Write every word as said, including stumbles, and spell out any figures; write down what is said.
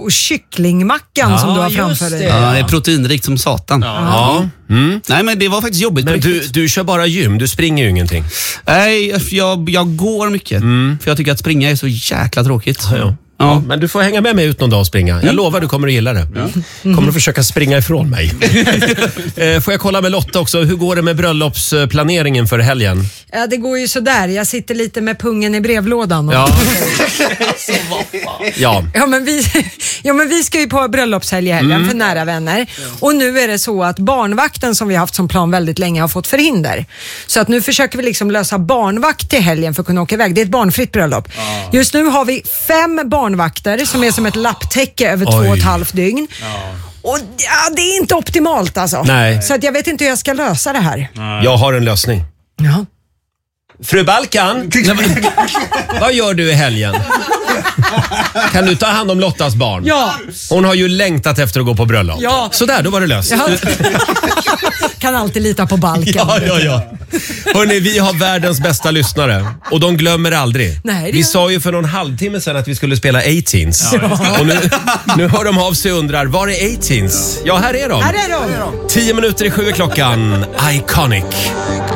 och kycklingmackan ja, som du har framför dig. Ja, det är proteinrikt som satan. Ja. Ja. Mm. Nej, men det var faktiskt jobbigt. Men du, du kör bara gym, du springer ju ingenting. Nej, jag, jag går mycket. Mm. För jag tycker att springa är så jäkla tråkigt. Ja, ja. Ja, men du får hänga med mig ut någon dag och springa. Jag mm. lovar, du kommer att gilla det. Ja. Kommer att försöka springa ifrån mig. Får jag kolla med Lotta också, hur går det med bröllopsplaneringen för helgen? Ja, det går ju sådär. Jag sitter lite med pungen i brevlådan. Och ja. ja. Ja, men vi, ja, men vi ska ju på bröllopshelg i helgen mm. för nära vänner. Och nu är det så att barnvakten som vi har haft som plan väldigt länge har fått förhinder. Så att nu försöker vi liksom lösa barnvakt till helgen för att kunna åka iväg. Det är ett barnfritt bröllop. Ah. Just nu har vi fem barnvakter vakter som är som ett lapptäcke över Oj. två och ett halvt dygn. Ja. Och ja, det är inte optimalt alltså. Nej. Så att jag vet inte hur jag ska lösa det här. Nej. Jag har en lösning. Ja. Fru Balkan, vad gör du i helgen? Kan du ta hand om Lottas barn? Ja. Hon har ju längtat efter att gå på bröllop. Ja. Så där, då var det löst. Ja. Kan alltid lita på Balkan. Ja, ja, ja. Hörrni, vi har världens bästa lyssnare. Och de glömmer aldrig. Nej, vi sa ju för någon halvtimme sedan att vi skulle spela A-Teens. Ja. Och nu, nu hör de av sig och undrar, var är A-Teens? Ja, här är de. Här är de. Tio minuter i sju klockan. Iconic.